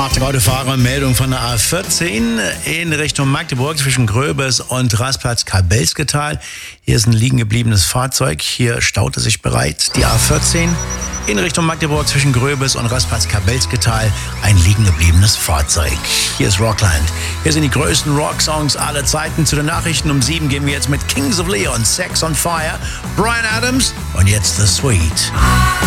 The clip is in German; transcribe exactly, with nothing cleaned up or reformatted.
Achtung, Autofahrer, Meldung von der A vierzehn in Richtung Magdeburg zwischen Gröbes und Rasplatz-Kabelsketal. Hier ist ein liegen gebliebenes Fahrzeug. Hier staute sich bereits die A vierzehn in Richtung Magdeburg zwischen Gröbes und Rasplatz-Kabelsketal. Ein liegen gebliebenes Fahrzeug. Hier ist Rockland. Hier sind die größten Rocksongs aller Zeiten. Zu den Nachrichten um sieben gehen wir jetzt mit Kings of Leon, Sex on Fire, Bryan Adams und jetzt The Sweet.